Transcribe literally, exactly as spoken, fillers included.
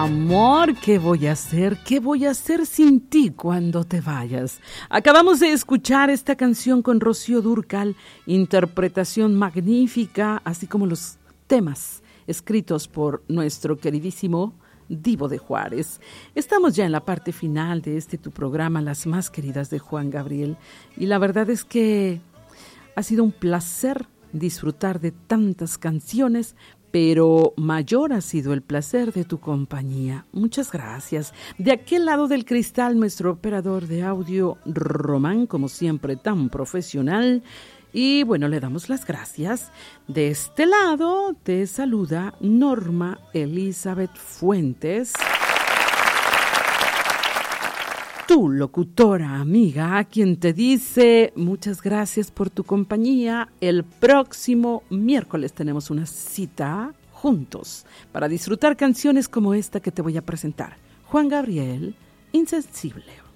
Amor, ¿qué voy a hacer? ¿Qué voy a hacer sin ti cuando te vayas? Acabamos de escuchar esta canción con Rocío Dúrcal, interpretación magnífica, así como los temas escritos por nuestro queridísimo Divo de Juárez. Estamos ya en la parte final de este tu programa, Las Más Queridas de Juan Gabriel, y la verdad es que ha sido un placer disfrutar de tantas canciones, pero mayor ha sido el placer de tu compañía. Muchas gracias. De aquel lado del cristal, nuestro operador de audio, Román, como siempre, tan profesional. Y bueno, le damos las gracias. De este lado te saluda Norma Elizabeth Fuentes, tu locutora amiga, a quien te dice muchas gracias por tu compañía. El próximo miércoles tenemos una cita juntos para disfrutar canciones como esta que te voy a presentar. Juan Gabriel, Insensible.